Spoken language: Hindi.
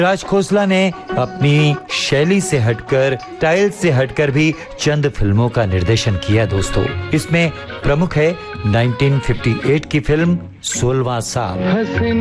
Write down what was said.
राज खोसला ने अपनी शैली से हटकर, स्टाइल से हटकर भी चंद फिल्मों का निर्देशन किया दोस्तों। इसमें प्रमुख है 1958 की फिल्म 16वां साल।